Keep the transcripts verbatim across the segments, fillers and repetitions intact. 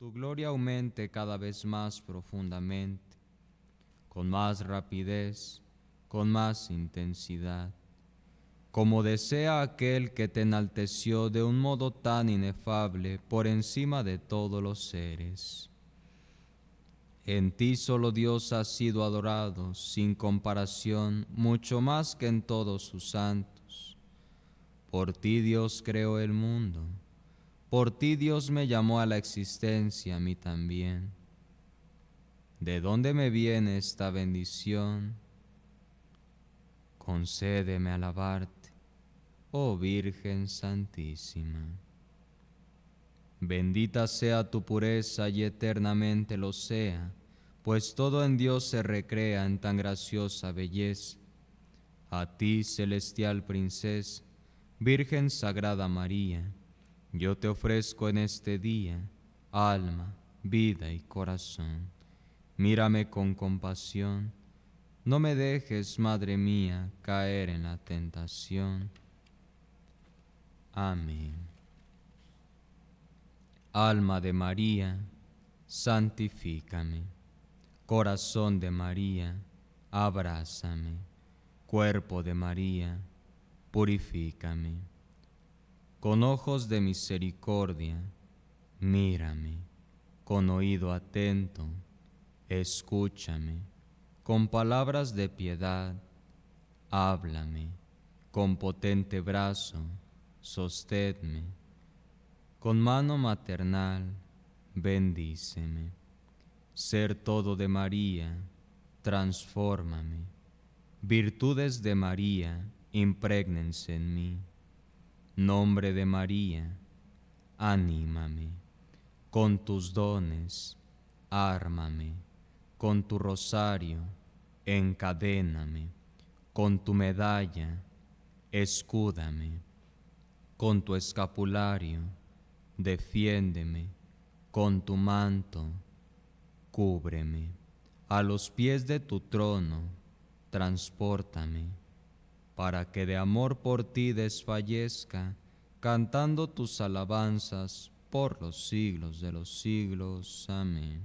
tu gloria aumente cada vez más profundamente, con más rapidez, con más intensidad, como desea aquel que te enalteció de un modo tan inefable por encima de todos los seres. En ti solo Dios ha sido adorado, sin comparación, mucho más que en todos sus santos. Por ti Dios creó el mundo, por ti Dios me llamó a la existencia, a mí también. ¿De dónde me viene esta bendición? Concédeme alabarte, oh Virgen Santísima. Bendita sea tu pureza y eternamente lo sea, pues todo en Dios se recrea en tan graciosa belleza. A ti, celestial princesa, Virgen Sagrada María, yo te ofrezco en este día alma, vida y corazón. Mírame con compasión, no me dejes, Madre mía, caer en la tentación. Amén. Alma de María, santifícame. Corazón de María, abrázame. Cuerpo de María, purifícame. Con ojos de misericordia, mírame. Con oído atento, escúchame. Con palabras de piedad, háblame. Con potente brazo, sosténme. Con mano maternal, bendíceme. Ser todo de María, transfórmame. Virtudes de María, imprégnense en mí. Nombre de María, anímame. Con tus dones, ármame. Con tu rosario, encadéname. Con tu medalla, escúdame. Con tu escapulario, defiéndeme. Con tu manto, cúbreme. A los pies de tu trono, transpórtame, para que de amor por ti desfallezca, cantando tus alabanzas por los siglos de los siglos. Amén.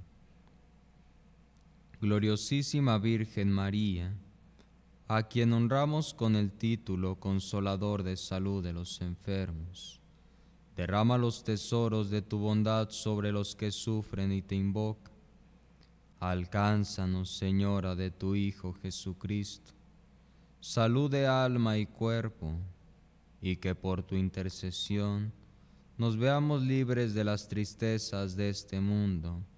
Gloriosísima Virgen María, a quien honramos con el título Consolador de salud de los enfermos, derrama los tesoros de tu bondad sobre los que sufren y te invocan. Alcánzanos, Señora, de tu Hijo Jesucristo, salud de alma y cuerpo, y que por tu intercesión nos veamos libres de las tristezas de este mundo